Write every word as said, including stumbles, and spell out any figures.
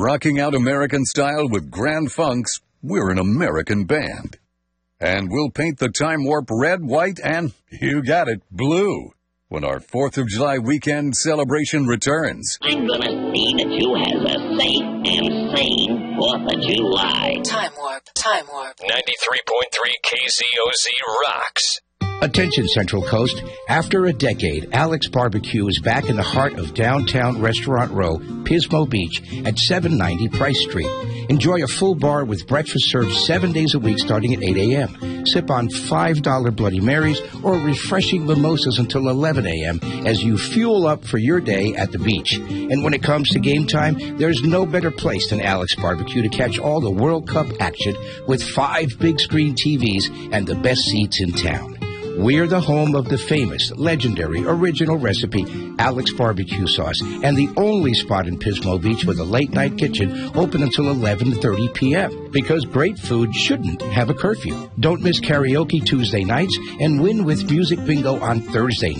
Rocking out American style with grand funks, we're an American band. And we'll paint the Time Warp red, white, and, you got it, blue, when our fourth of July weekend celebration returns. I'm gonna see that you has a safe and sane fourth of July. Time Warp, Time Warp. ninety-three point three K Z O Z rocks. Attention, Central Coast. After a decade, Alex Barbecue is back in the heart of downtown Restaurant Row, Pismo Beach, at seven ninety Price Street. Enjoy a full bar with breakfast served seven days a week starting at eight a.m. Sip on five dollar Bloody Marys or refreshing mimosas until eleven a.m. as you fuel up for your day at the beach. And when it comes to game time, there's no better place than Alex Barbecue to catch all the World Cup action with five big screen T Vs and the best seats in town. We're the home of the famous, legendary, original recipe, Alex Barbecue Sauce, and the only spot in Pismo Beach with a late-night kitchen open until eleven thirty p.m. Because great food shouldn't have a curfew. Don't miss karaoke Tuesday nights and win with music bingo on Thursday night.